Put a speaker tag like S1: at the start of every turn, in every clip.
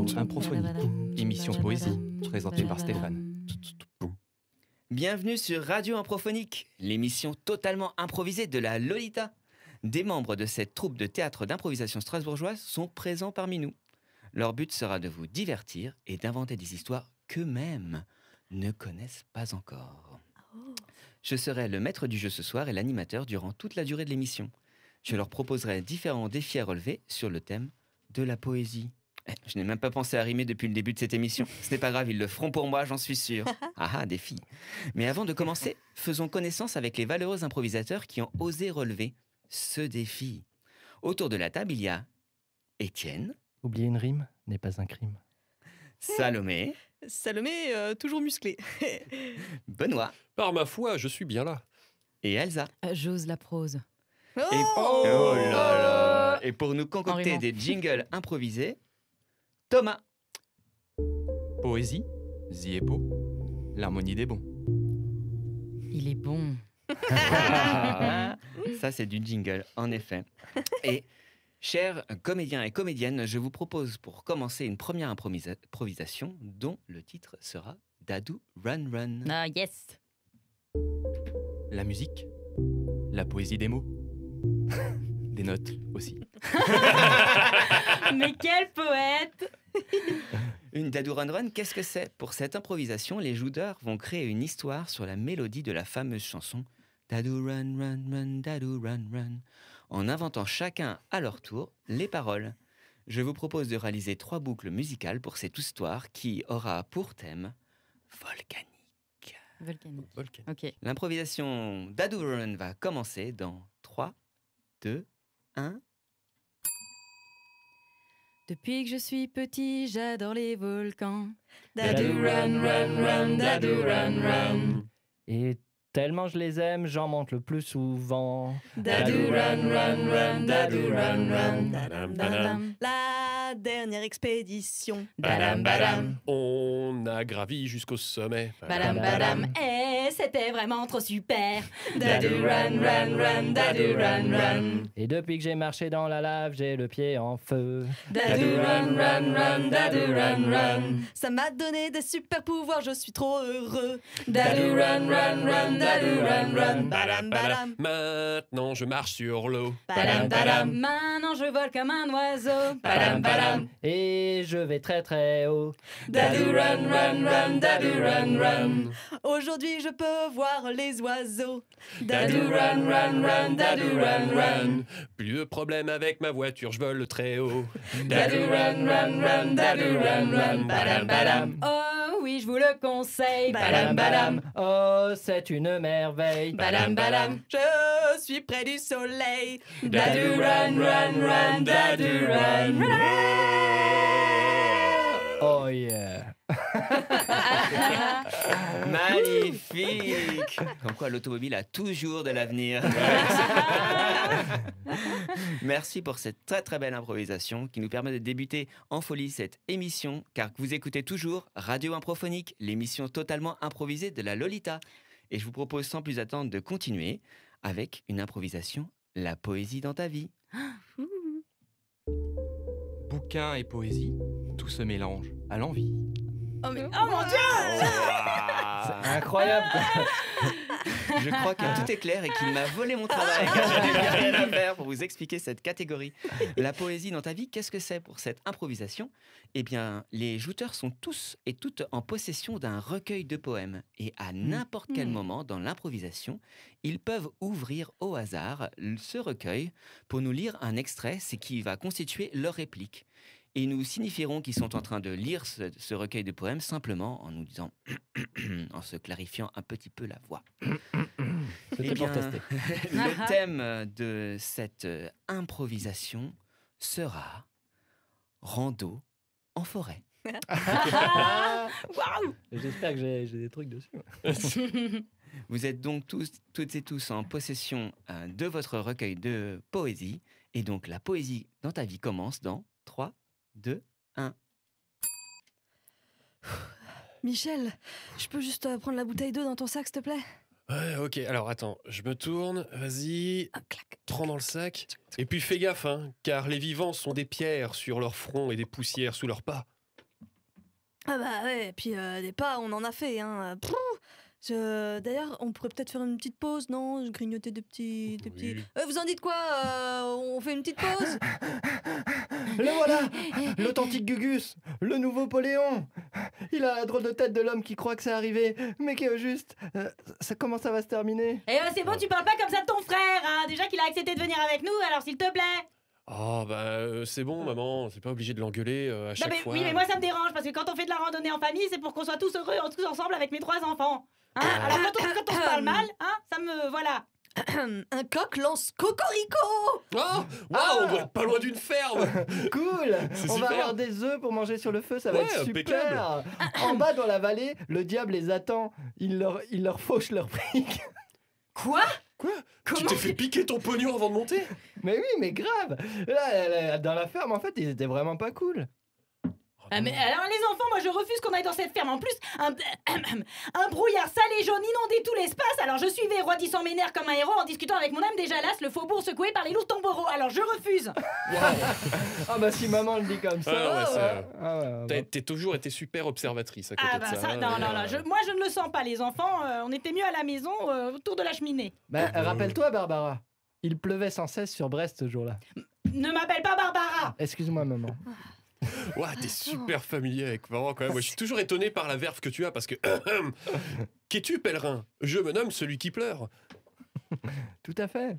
S1: Improphonique, émission poésie, présentée par Stéphane.
S2: Bienvenue sur Radio Improphonique, l'émission totalement improvisée de la Lolita. Des membres de cette troupe de théâtre d'improvisation strasbourgeoise sont présents parmi nous. Leur but sera de vous divertir et d'inventer des histoires qu'eux-mêmes ne connaissent pas encore. Je serai le maître du jeu ce soir et l'animateur durant toute la durée de l'émission. Je leur proposerai différents défis à relever sur le thème de la poésie. Je n'ai même pas pensé à rimer depuis le début de cette émission. Ce n'est pas grave, ils le feront pour moi, j'en suis sûr. Ah, défi. Mais avant de commencer, faisons connaissance avec les valeureux improvisateurs qui ont osé relever ce défi. Autour de la table, il y a Étienne.
S3: Oublier une rime n'est pas un crime.
S2: Salomé.
S4: Salomé, toujours musclé.
S2: Benoît.
S5: Par ma foi, je suis bien là.
S2: Et Elsa.
S6: J'ose la prose.
S2: Oh là là. Et pour nous concocter des jingles improvisés, Thomas.
S1: Poésie, Ziepo, l'harmonie des bons.
S6: Il est bon.
S2: Ça, c'est du jingle, en effet. Et chers comédiens et comédiennes, je vous propose pour commencer une première improvisation dont le titre sera Dadou Run Run.
S6: Ah, yes.
S1: La musique, la poésie des mots, des notes aussi.
S6: Mais quel poète!
S2: Une Dadou Run Run, qu'est-ce que c'est? Pour cette improvisation, les joueurs vont créer une histoire sur la mélodie de la fameuse chanson Dadou Run Run Run, Dadou Run Run, en inventant chacun à leur tour les paroles. Je vous propose de réaliser 3 boucles musicales pour cette histoire qui aura pour thème volcanique.
S6: Volcanique. Ok.
S2: L'improvisation Dadou Run va commencer dans 3, 2, 1...
S6: Depuis que je suis petit, j'adore les volcans.
S4: Dadou run, run, run, dadou run, run.
S3: Et tellement je les aime, j'en monte le plus souvent.
S4: Dadou run, run, run, dadou run, run.
S5: Badam, badam.
S4: La dernière expédition.
S6: Badam, badam.
S5: On a gravi jusqu'au sommet.
S6: Badam, badam. Et c'était vraiment trop super.
S4: Dadou run, run, run, dadou run, run.
S3: Et depuis que j'ai marché dans la lave, j'ai le pied en feu.
S4: Dadou run, run, run, dadou run, run. Ça m'a donné des super pouvoirs, je suis trop heureux. Dadou run, run, run, dadou run, run. Badam, badam.
S5: Maintenant, je marche sur l'eau.
S4: Badam, badam.
S6: Maintenant je vole comme un oiseau.
S4: Badam, badam.
S3: Et je vais très très haut.
S4: Dadou run, run, run, dadou run, run. Aujourd'hui je peux voir les oiseaux. Dadou run, run, run, dadou run, run.
S5: Plus de problème avec ma voiture, je vole très haut.
S4: Dadou run, run, run, dadou run, run. Badam, badam.
S6: Oh oui, je vous le conseille.
S4: Badam, badam.
S3: Oh, c'est une merveille.
S4: Badam, badam. Je suis près du soleil. Dadou run, run, run, dadou run,
S3: Oh yeah.
S2: Magnifique! Comme quoi l'automobile a toujours de l'avenir. Merci pour cette très très belle improvisation qui nous permet de débuter en folie cette émission, car vous écoutez toujours Radio Improphonique, l'émission totalement improvisée de la Lolita. Et je vous propose sans plus attendre de continuer avec une improvisation, la poésie dans ta vie.
S1: Bouquin et poésie, tout se mélange à l'envie.
S6: Oh mon Dieu!
S3: C'est incroyable.
S2: Je crois que tout est clair et qu'il m'a volé mon travail. Je n'ai rien à faire pour vous expliquer cette catégorie. La poésie dans ta vie, qu'est-ce que c'est pour cette improvisation? Eh bien, les jouteurs sont tous et toutes en possession d'un recueil de poèmes. Et à n'importe quel moment dans l'improvisation, ils peuvent ouvrir au hasard ce recueil pour nous lire un extrait, ce qui va constituer leur réplique. Et nous signifierons qu'ils sont en train de lire ce recueil de poèmes simplement en nous disant, en se clarifiant un petit peu la voix.
S3: C'était pour tester.
S2: Le thème de cette improvisation sera rando en forêt.
S4: Waouh!
S3: J'espère que j'ai des trucs dessus.
S2: Vous êtes donc toutes et tous en possession de votre recueil de poésie. Et donc la poésie dans ta vie commence dans 3, 2, 1.
S4: Michel, je peux juste prendre la bouteille d'eau dans ton sac, s'il te plaît?
S5: Ouais, ok, alors attends, je me tourne, vas-y,
S4: Ah, clac.
S5: prends dans le sac. Et puis fais gaffe, hein, car les vivants sont des pierres sur leur front et des poussières sous leurs pas.
S4: Ah bah ouais, et puis des pas, on en a fait, hein. D'ailleurs, on pourrait peut-être faire une petite pause, non? Je grignotais des petits...
S5: Oui.
S4: Vous en dites quoi? On fait une petite pause?
S3: Le voilà, l'authentique Gugus, le nouveau Poléon. Il a la drôle de tête de l'homme qui croit que c'est arrivé, mais qui est juste... comment ça va se terminer?
S6: Eh c'est bon, tu parles pas comme ça de ton frère, hein. Déjà qu'il a accepté de venir avec nous, alors s'il te plaît.
S5: Oh, c'est bon, maman, c'est pas obligé de l'engueuler à chaque fois.
S6: Oui, mais moi ça me dérange, parce que quand on fait de la randonnée en famille, c'est pour qu'on soit tous heureux, tous ensemble avec mes 3 enfants. Hein, alors quand on se parle mal, hein, ça me... Voilà.
S4: Un coq lance cocorico!
S5: Oh, waouh, on doit être pas loin d'une ferme.
S3: Cool.
S5: C'est
S3: On va
S5: super.
S3: avoir des œufs pour manger sur le feu, ça va
S5: Ouais,
S3: être super.
S5: impeccable.
S3: En bas dans la vallée, le diable les attend. Il leur fauche leur fric.
S6: Quoi?
S5: Quoi? Tu
S6: Comment
S5: t'es fait piquer ton pognon avant de monter?
S3: Mais oui, mais grave. Là, dans la ferme, en fait, ils étaient vraiment pas cool.
S6: Mais alors les enfants, moi je refuse qu'on aille dans cette ferme. En plus, un brouillard sale et jaune inondait tout l'espace. Alors je suivais roidissant mes nerfs comme un héros en discutant avec mon âme déjà lasse, le faubourg secoué par les loups tombereaux. Alors je refuse.
S3: Ah bah si maman le dit comme ça.
S5: T'as toujours été super observatrice à côté
S6: Ah
S5: de
S6: bah
S5: ça.
S6: ça, non, moi je ne le sens pas. Les enfants, on était mieux à la maison, autour de la cheminée.
S3: Bah, rappelle-toi, Barbara. Il pleuvait sans cesse sur Brest ce jour-là.
S6: Ne m'appelle pas Barbara.
S3: Excuse-moi, maman.
S5: Ouah, t'es super familier avec maman quand même. Moi, je suis toujours étonné par la verve que tu as parce que... Qu'es-tu, pèlerin? Je me nomme celui qui pleure.
S3: Tout à fait.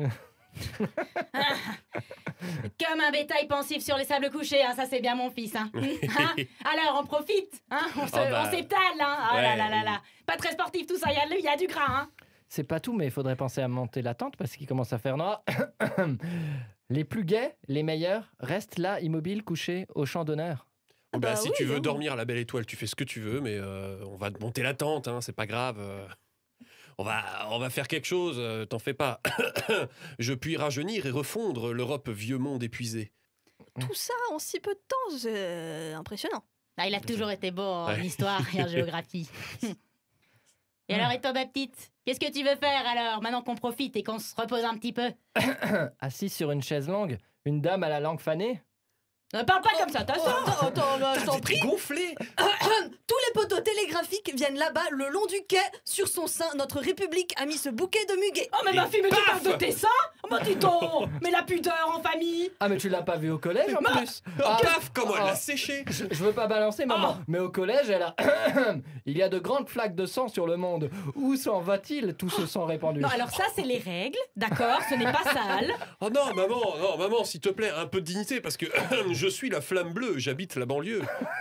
S6: Comme un bétail pensif sur les sables couchés, hein, ça c'est bien mon fils. Hein. Hein, alors on profite, hein, on s'étale. Hein. Oh là là là là. Pas très sportif tout ça, il y a du gras. Hein.
S3: C'est pas tout, mais il faudrait penser à monter la tente parce qu'il commence à faire noir. Les plus gais, les meilleurs, restent là, immobiles, couchés, au champ d'honneur.
S5: Si tu veux dormir à la belle étoile, tu fais ce que tu veux, mais on va te monter la tente, hein, c'est pas grave. On va faire quelque chose, t'en fais pas. Je puis rajeunir et refondre l'Europe vieux monde épuisé.
S4: Tout ça en si peu de temps, c'est impressionnant.
S6: Ah, il a toujours été beau en histoire et en géographie. Et alors, et toi, ma petite? Qu'est-ce que tu veux faire alors, maintenant qu'on profite et qu'on se repose un petit peu?
S3: Assis sur une chaise longue, une dame à la langue fanée.
S6: Ne parle pas comme ça, t'as ça?
S4: Attends, je t'en prie.
S5: Gonflé.
S4: Tous les poteaux télégraphiques viennent là-bas, le long du quai. Sur son sein, notre République a mis ce bouquet de muguet.
S6: Oh, mais ma fille, mais tu parles de tes seins? Oh, bah dis donc. Mais la pudeur en famille.
S3: Ah, mais tu l'as pas vu au collège en plus?
S5: Paf, comment elle l'a séché.
S3: Je veux pas balancer, maman, mais au collège, elle a... Il y a de grandes flaques de sang sur le monde. Où s'en va-t-il, tout ce sang répandu?
S6: Non, alors ça, c'est les règles, d'accord? Ce n'est pas sale.
S5: Oh non, maman, s'il te plaît, un peu de dignité, parce que je suis la flamme bleue, j'habite la banlieue.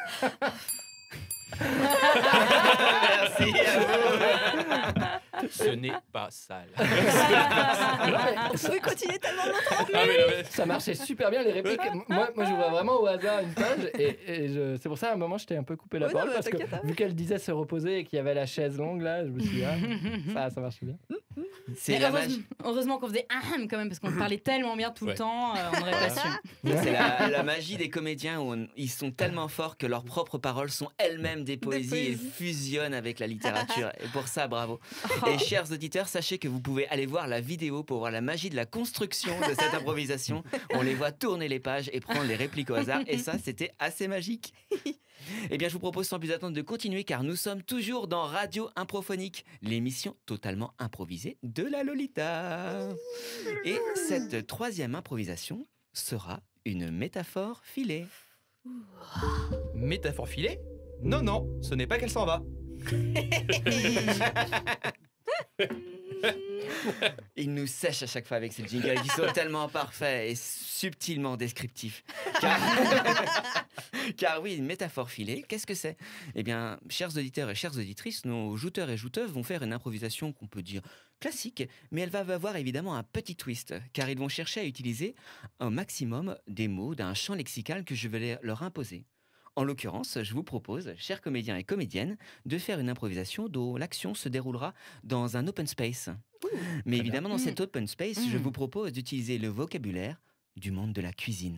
S2: Merci à vous.
S1: Ce n'est pas sale.
S4: On pouvait continuer tellement longtemps.
S3: Ça marchait super bien les répliques. Moi je vois vraiment au hasard une page et c'est pour ça à un moment je t'ai un peu coupé la parole parce que vu qu'elle disait se reposer et qu'il y avait la chaise longue là, je me suis dit ça marchait bien.
S2: C'est la magie.
S6: Heureusement qu'on faisait quand même parce qu'on parlait tellement bien tout le temps, on n'aurait pas su.
S2: C'est la magie des comédiens où ils sont tellement forts que leurs propres paroles sont elles-mêmes des poésies et fusionnent avec la littérature. Et pour ça, bravo. Et chers auditeurs, sachez que vous pouvez aller voir la vidéo pour voir la magie de la construction de cette improvisation. On les voit tourner les pages et prendre les répliques au hasard. Et ça, c'était assez magique. Eh bien, je vous propose sans plus attendre de continuer car nous sommes toujours dans Radio Improphonique, l'émission totalement improvisée de la Lolita. Et cette troisième improvisation sera une métaphore filée.
S1: Métaphore filée? Non, ce n'est pas qu'elle s'en va.
S2: Il nous sèche à chaque fois avec ces jingles qui sont tellement parfaits et subtilement descriptifs. Car oui, une métaphore filée, qu'est-ce que c'est? Eh bien, chers auditeurs et chères auditrices, nos jouteurs et jouteuses vont faire une improvisation qu'on peut dire classique, mais elle va avoir évidemment un petit twist, car ils vont chercher à utiliser un maximum des mots d'un champ lexical que je vais leur imposer. En l'occurrence, je vous propose, chers comédiens et comédiennes, de faire une improvisation dont l'action se déroulera dans un open space. Mais évidemment, dans cet open space, je vous propose d'utiliser le vocabulaire du monde de la cuisine.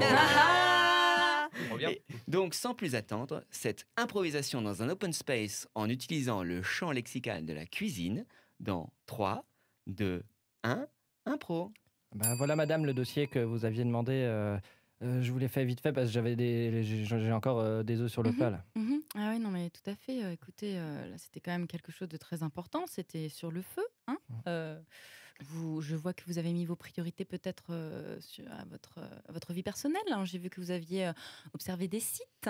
S1: Bien.
S2: Et donc, sans plus attendre, cette improvisation dans un open space en utilisant le champ lexical de la cuisine dans 3, 2, 1, impro.
S3: Bah voilà madame le dossier que vous aviez demandé. Je vous l'ai fait vite fait parce que j'ai encore des œufs sur le plat là.
S6: Ah oui, non, mais tout à fait. Écoutez, là, c'était quand même quelque chose de très important. C'était sur le feu. Hein. Je vois que vous avez mis vos priorités peut-être à votre vie personnelle. Hein. J'ai vu que vous aviez observé des sites.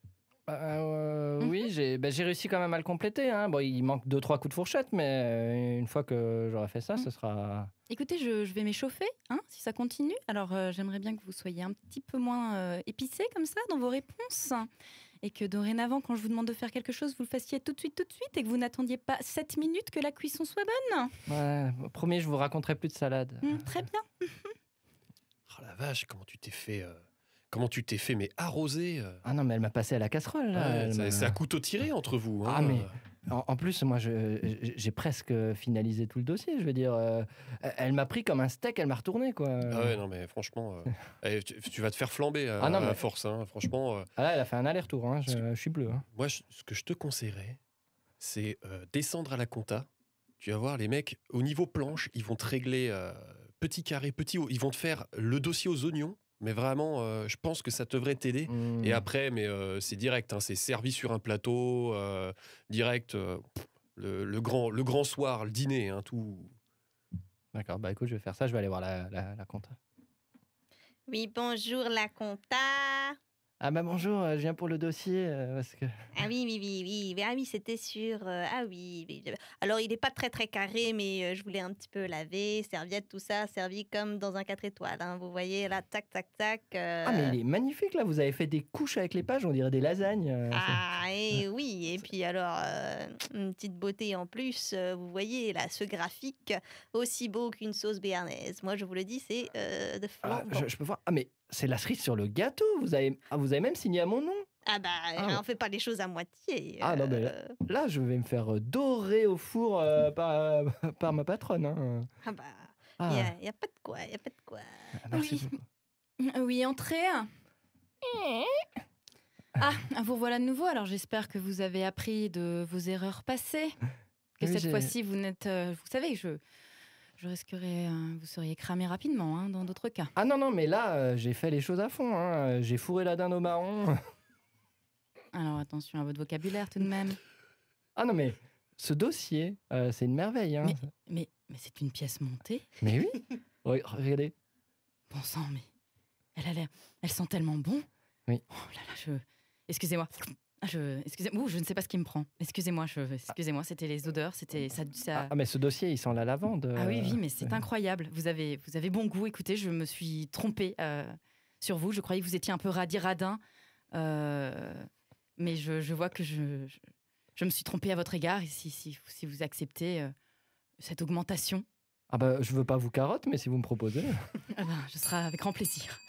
S3: Oui, j'ai réussi quand même à le compléter. Hein. Bon, il manque 2-3 coups de fourchette, mais une fois que j'aurai fait ça, ce sera...
S6: Écoutez, je vais m'échauffer, hein, si ça continue. Alors, j'aimerais bien que vous soyez un petit peu moins épicé comme ça dans vos réponses. Et que dorénavant, quand je vous demande de faire quelque chose, vous le fassiez tout de suite, et que vous n'attendiez pas 7 minutes que la cuisson soit bonne.
S3: Ouais, promis, je vous raconterai plus de salade.
S6: Très bien.
S5: Oh la vache, comment tu t'es fait, mais arroser
S3: Ah non, mais elle m'a passé à la casserole, là.
S5: c'est à couteau tiré entre vous. Hein.
S3: Ah, mais en plus, moi, j'ai presque finalisé tout le dossier. Je veux dire, elle m'a pris comme un steak, elle m'a retourné, quoi.
S5: Ah ouais, non, mais franchement, tu vas te faire flamber
S3: Ah non,
S5: à
S3: mais-
S5: force. Hein. Franchement,
S3: Ah là, elle a fait un aller-retour, hein. Je suis bleu. Hein.
S5: moi, ce que je te conseillerais, c'est descendre à la compta. Tu vas voir, les mecs, au niveau planche, ils vont te régler petit carré, petit haut. Ils vont te faire le dossier aux oignons. Mais vraiment, je pense que ça devrait t'aider. Et après, c'est direct. Hein, c'est servi sur un plateau, direct. Le grand soir, le dîner, hein, tout.
S3: D'accord, bah écoute, je vais faire ça, je vais aller voir la compta.
S7: Oui, bonjour la compta.
S3: Ah bah bonjour, je viens pour le dossier, parce que...
S7: Ah oui. Ah oui, c'était sur... ah oui. Alors, il n'est pas très très carré, mais je voulais un petit peu laver, serviette, tout ça, servi comme dans un 4 étoiles. Hein. Vous voyez, là, tac.
S3: Ah mais il est magnifique, là, vous avez fait des couches avec les pages, on dirait des lasagnes.
S7: Ah, et oui, et puis alors, une petite beauté en plus, vous voyez, là, ce graphique, aussi beau qu'une sauce béarnaise. Moi, je vous le dis, c'est de
S3: Ah,
S7: flambe.
S3: je peux voir. Ah mais c'est la cerise sur le gâteau, vous avez même signé à mon nom.
S7: Ah bah,
S3: Ah.
S7: on fait pas les choses à moitié.
S3: Ah non, mais là, je vais me faire dorer au four par ma patronne. Hein.
S7: Ah bah,
S3: Ah,
S7: y a pas de quoi, y a pas de quoi.
S3: merci
S6: Oui.
S3: beaucoup.
S6: Oui, entrez. Ah, vous voilà de nouveau. Alors, j'espère que vous avez appris de vos erreurs passées. Que
S3: Oui,
S6: cette
S3: j'ai-
S6: fois-ci, vous n'êtes... vous savez, je risquerais... vous seriez cramé rapidement, hein, dans d'autres cas.
S3: Ah non, mais là, j'ai fait les choses à fond. Hein. J'ai fourré la dinde au marron.
S6: Alors, attention à votre vocabulaire, tout de même.
S3: Ah non, mais ce dossier, c'est une merveille. Hein.
S6: Mais c'est une pièce montée.
S3: Mais oui. Regardez.
S6: Bon sang, mais... Elle sent tellement bon.
S3: Oui.
S6: Oh là là, excusez-moi. Excusez-moi, je ne sais pas ce qui me prend. Excusez-moi, c'était les odeurs, c'était ça.
S3: Ah mais ce dossier, il sent la lavande.
S6: Ah oui, mais c'est incroyable. Vous avez bon goût. Écoutez, je me suis trompée sur vous. Je croyais que vous étiez un peu radin. Mais je vois que je me suis trompée à votre égard. Et si vous acceptez cette augmentation,
S3: Ah bah, je veux pas vous carotte, mais si vous me proposez.
S6: je serai avec grand plaisir.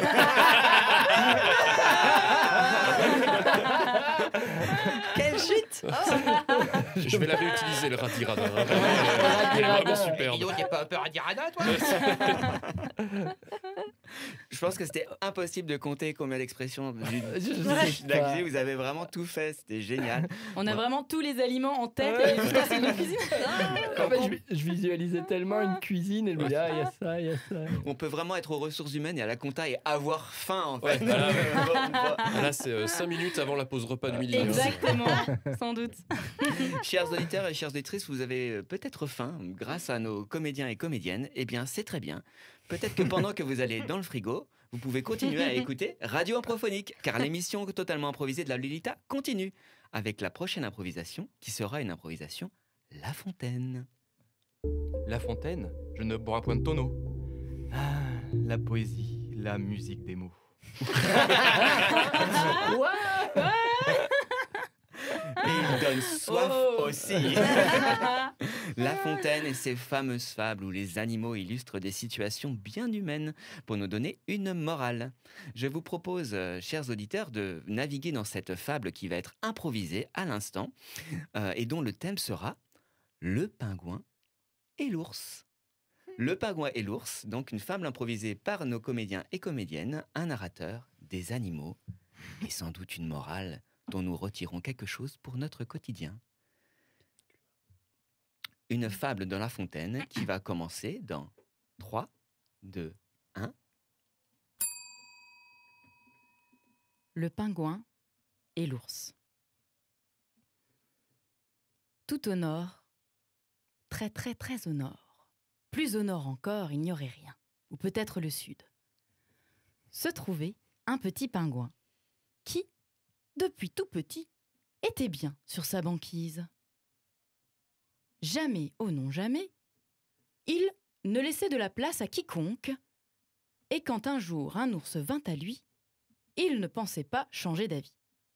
S4: Quelle chute.
S5: Je vais la réutiliser, le radiradin. Hein. Elle est vraiment superbe.
S1: t'es pas un peu radirada, toi
S2: Je pense que c'était impossible de compter combien d'expressions
S3: Je sais pas.
S2: d'accusés vous avez vraiment tout fait. C'était génial.
S6: On a vraiment tous les aliments en tête.
S3: Ouais.
S6: Et tout ça, c'est de cuisine.
S3: En fait, je visualisais tellement une cuisine et je me disais, ah, il y a ça, il y a ça.
S2: On peut vraiment être aux ressources humaines et à la compta et avoir faim en fait.
S5: Là, c'est 5 minutes avant la pause repas de midi. hein.
S6: Exactement, sans doute.
S2: Chers auditeurs et chères auditrices, vous avez peut-être faim grâce à nos comédiens et comédiennes. Eh bien, c'est très bien. Peut-être que pendant que vous allez dans le frigo, vous pouvez continuer à écouter Radio Improphonique, car l'émission totalement improvisée de la Lolita continue, avec la prochaine improvisation, qui sera une improvisation La Fontaine.
S1: La Fontaine, je ne bois point de tonneau. Ah, la poésie, la musique des mots.
S2: Et il donne soif aussi. La Fontaine et ses fameuses fables où les animaux illustrent des situations bien humaines pour nous donner une morale. Je vous propose, chers auditeurs, de naviguer dans cette fable qui va être improvisée à l'instant et dont le thème sera le pingouin et l'ours. Le pingouin et l'ours, donc une fable improvisée par nos comédiens et comédiennes, un narrateur, des animaux et sans doute une morale dont nous retirons quelque chose pour notre quotidien. Une fable de La Fontaine qui va commencer dans 3, 2, 1.
S6: Le pingouin et l'ours. tout au nord, très très très au nord, plus au nord encore, il n'y aurait rien, ou peut-être le sud, se trouvait un petit pingouin qui, depuis tout petit, était bien sur sa banquise. Jamais, oh non jamais, il ne laissait de la place à quiconque, et quand un jour un ours vint à lui, il ne pensait pas changer d'avis.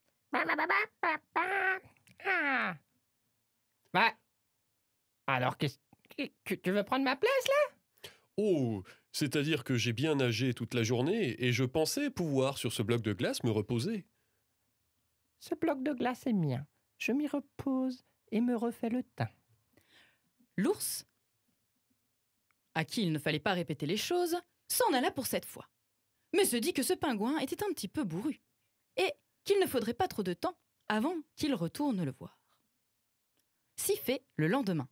S3: Bah, alors tu veux prendre ma place là?
S5: Oh, c'est-à-dire que j'ai bien nagé toute la journée et je pensais pouvoir, sur ce bloc de glace, me reposer.
S3: Ce bloc de glace est mien. Je m'y repose et me refais le teint.
S6: L'ours, à qui il ne fallait pas répéter les choses, s'en alla pour cette fois, mais se dit que ce pingouin était un petit peu bourru, et qu'il ne faudrait pas trop de temps avant qu'il retourne le voir. Si fait le lendemain.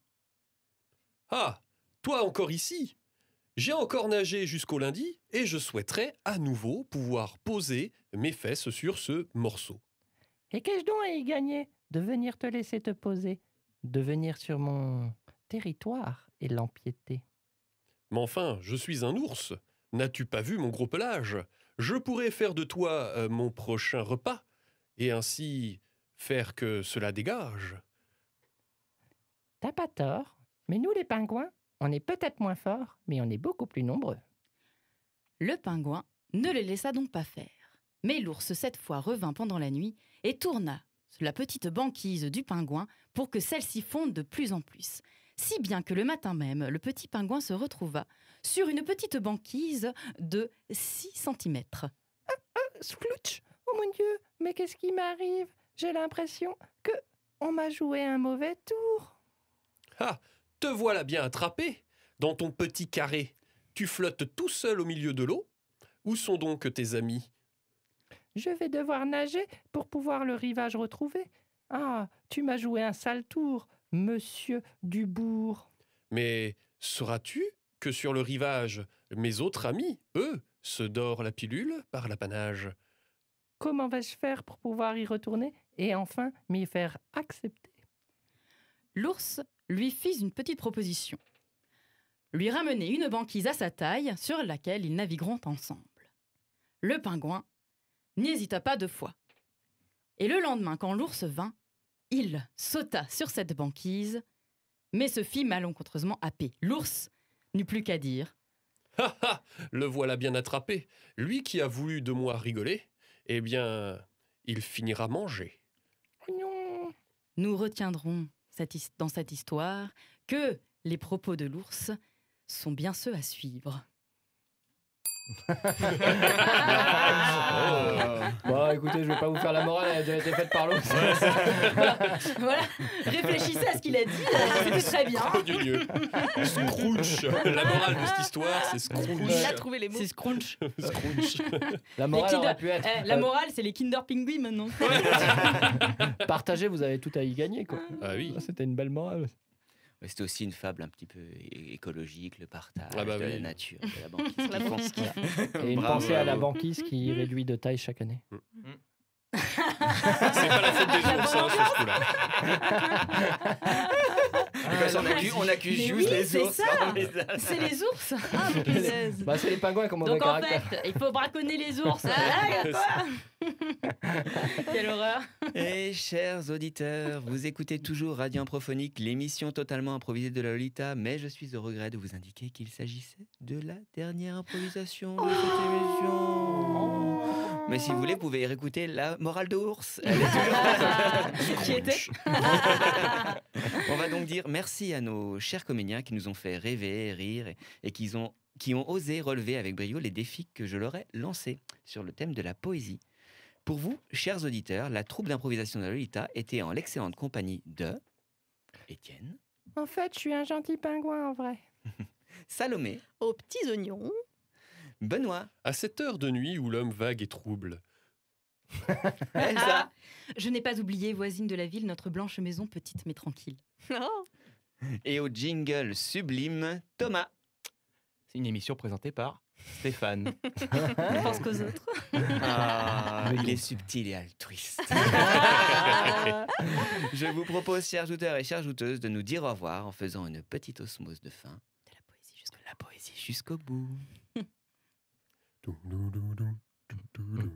S5: Ah, toi encore ici? J'ai encore nagé jusqu'au lundi et je souhaiterais à nouveau pouvoir poser mes fesses sur ce morceau.
S3: Et qu'ai-je donc à y gagner de venir te laisser te poser, de venir sur mon territoire et l'empiéter?
S5: Mais enfin, je suis un ours. N'as-tu pas vu mon gros pelage? Je pourrais faire de toi mon prochain repas et ainsi faire que cela dégage.
S3: T'as pas tort, mais nous les pingouins, on est peut-être moins forts, mais on est beaucoup plus nombreux.
S6: Le pingouin ne le laissa donc pas faire. Mais l'ours cette fois revint pendant la nuit et tourna la petite banquise du pingouin pour que celle-ci fonde de plus en plus. Si bien que le matin même, le petit pingouin se retrouva sur une petite banquise de 6 cm.
S3: Sclouch! Oh mon Dieu, mais qu'est-ce qui m'arrive? J'ai l'impression que on m'a joué un mauvais tour.
S5: Ah, te voilà bien attrapé dans ton petit carré. Tu flottes tout seul au milieu de l'eau? Où sont donc tes amis?
S3: Je vais devoir nager pour pouvoir le rivage retrouver. Ah, tu m'as joué un sale tour, monsieur Dubourg.
S5: Mais sauras-tu que sur le rivage, mes autres amis, eux, se dorent la pilule par l'apanage?
S3: Comment vais-je faire pour pouvoir y retourner et enfin m'y faire accepter?
S6: L'ours lui fit une petite proposition. Lui ramener une banquise à sa taille sur laquelle ils navigueront ensemble. Le pingouin n'hésita pas 2 fois. Et le lendemain, quand l'ours vint, il sauta sur cette banquise, mais se fit malencontreusement happer. L'ours n'eut plus qu'à dire
S5: « Ha ha! Le voilà bien attrapé. Lui qui a voulu de moi rigoler, eh bien, il finira manger. »
S3: Non.
S6: Nous retiendrons dans cette histoire que les propos de l'ours sont bien ceux à suivre.
S3: Bon, écoutez, je vais pas vous faire la morale, elle a déjà été faite par l'autre.
S6: Voilà, réfléchissez à ce qu'il a dit, c'était très bien.
S5: Odieux. Scrooge. La morale de cette histoire, c'est Scrooge.
S4: Il a trouvé les mots.
S6: C'est Scrunch.
S5: Scrooge.
S3: La morale aurait pu être.
S6: La morale, c'est les Kinder Pingui maintenant.
S3: Partagez, vous avez tout à y gagner, quoi.
S5: Ah oui.
S3: C'était une belle morale.
S2: C'était aussi une fable un petit peu écologique, le partage
S5: Ah bah
S2: de
S5: oui.
S2: la nature, de la banquise.
S4: La banquise.
S3: Et une
S2: Bravo.
S3: pensée à la banquise qui réduit de taille chaque année.
S5: C'est pas la faute des ours, hein, sur ce coup-là.
S2: On accuse
S6: Mais
S2: juste
S6: oui,
S2: les
S6: c'est
S2: ours.
S6: ça.
S2: on les a-
S6: C'est les ours.
S4: Ah, punaise.
S3: Bah, c'est les pingouins qui ont mauvais
S6: Donc en
S3: caractère.
S6: fait, il faut braconner les ours. Ah, quoi. Quelle horreur.
S2: Et chers auditeurs, vous écoutez toujours Radio Improphonique, l'émission totalement improvisée de la Lolita, mais je suis au regret de vous indiquer qu'il s'agissait de la dernière improvisation de cette émission. Mais si vous voulez, vous pouvez réécouter la morale de ours. Elle est toujours-
S6: Qui était
S2: On va donc dire merci à nos chers comédiens qui nous ont fait rêver, rire et qui ont osé relever avec brio les défis que je leur ai lancés sur le thème de la poésie. Pour vous, chers auditeurs, la troupe d'improvisation de la Lolita était en l'excellente compagnie de Étienne,
S3: En fait, je suis un gentil pingouin en vrai.
S2: Salomé,
S4: Aux petits oignons.
S2: Benoît,
S5: À cette heure de nuit où l'homme vague et trouble,
S2: Elsa
S6: Je n'ai pas oublié, voisine de la ville, notre blanche maison petite mais tranquille.
S4: Oh.
S2: et au jingle sublime Thomas.
S1: C'est une émission présentée par Stéphane.
S4: Je pense qu'aux autres.
S2: Ah, il est subtil et altruiste. Je vous propose, chers jouteurs et chères jouteuses, de nous dire au revoir en faisant une petite osmose de fin. De la poésie jusqu'au bout.